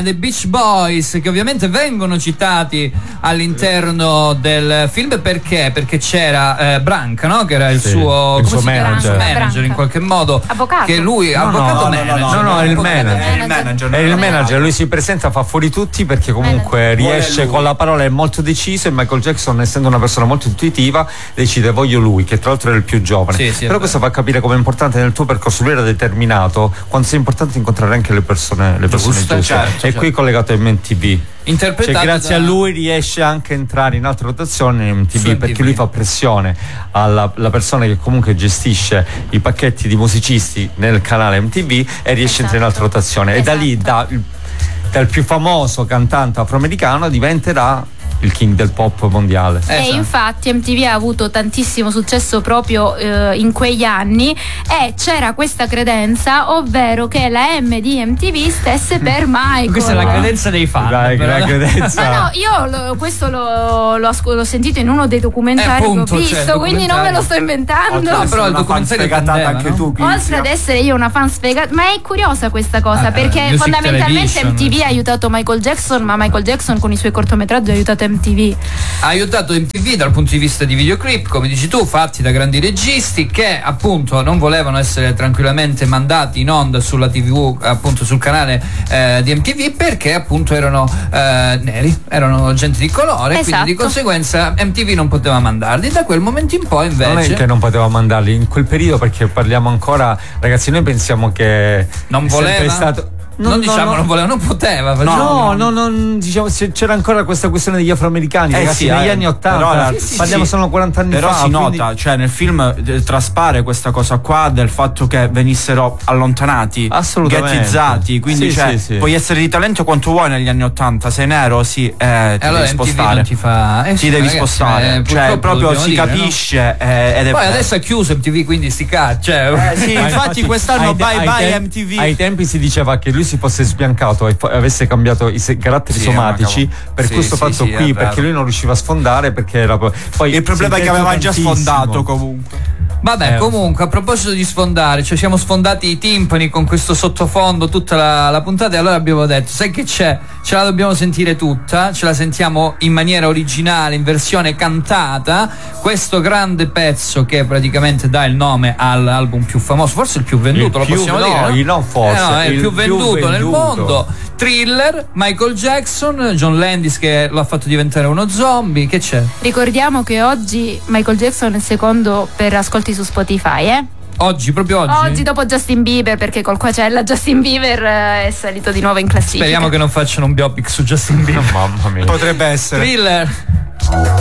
and the Beach Boys, che ovviamente vengono citati all'interno del film perché c'era Branca, no? Che era il suo manager in qualche modo, avvocato. Che lui è il manager. Lui si presenta, fa fuori tutti perché comunque riesce con la parola, è molto deciso, e Michael Jackson, essendo una persona molto intuitiva, decide voglio lui, che tra l'altro era il più giovane. Però questo fa capire come è importante nel tuo percorso. Lui era determinato, quando sia importante incontrare anche le persone giuste. Certo. Qui collegato a MTV, interpretato grazie a lui riesce anche a entrare in altre rotazioni in MTV, perché lui fa pressione alla persona che comunque gestisce i pacchetti di musicisti nel canale MTV e riesce a entrare in altre rotazioni. E da lì dal più famoso cantante afroamericano diventerà il king del pop mondiale. E infatti MTV ha avuto tantissimo successo proprio in quegli anni, e c'era questa credenza, ovvero che la M di MTV stesse per Michael. Questa è la credenza dei fan. La credenza. Ma no, io questo l'ho sentito in uno dei documentari che ho visto, quindi non me lo sto inventando. Però il documentario è anche tu. Oltre ad essere io una fan sfegata, ma è curiosa questa cosa, perché fondamentalmente MTV ha aiutato Michael Jackson, ma Michael Jackson con i suoi cortometraggi ha aiutato MTV. Ha aiutato MTV dal punto di vista di videoclip, come dici tu, fatti da grandi registi che appunto non volevano essere tranquillamente mandati in onda sulla TV, appunto sul canale di MTV, perché appunto erano neri, erano gente di colore, quindi di conseguenza MTV non poteva mandarli. Da quel momento in poi invece non è che non poteva mandarli in quel periodo, perché parliamo ancora, ragazzi, noi pensiamo che non voleva. Non voleva, non poteva. Diciamo, c'era ancora questa questione degli afroamericani, ragazzi, negli anni 80. Parliamo solo 40 anni fa. Però si nota, cioè nel film traspare questa cosa qua del fatto che venissero allontanati, ghettizzati, quindi puoi essere di talento quanto vuoi negli anni 80, sei nero, ti devi spostare. Ti devi spostare. Cioè proprio si capisce. Poi adesso è chiuso MTV, quindi si caccia. Infatti quest'anno bye MTV. Ai tempi si diceva che lui si fosse sbiancato e avesse cambiato i caratteri somatici per questo fatto qui, perché lui non riusciva a sfondare, perché era poi il problema è che aveva già sfondato comunque. Vabbè, comunque, a proposito di sfondare, cioè siamo sfondati i timpani con questo sottofondo tutta la puntata, e allora abbiamo detto, sai che c'è? Ce la dobbiamo sentire tutta, ce la sentiamo in maniera originale, in versione cantata, questo grande pezzo che praticamente dà il nome all'album più famoso, forse il più venduto, lo possiamo dire? No, forse è il più venduto nel mondo. Thriller, Michael Jackson, John Landis che lo ha fatto diventare uno zombie. Che c'è? Ricordiamo che oggi Michael Jackson è secondo per ascolti su Spotify, Oggi, proprio oggi? Oggi dopo Justin Bieber, perché col Coachella Justin Bieber è salito di nuovo in classifica. Speriamo che non facciano un biopic su Justin Bieber. Mamma mia. Potrebbe essere. Thriller.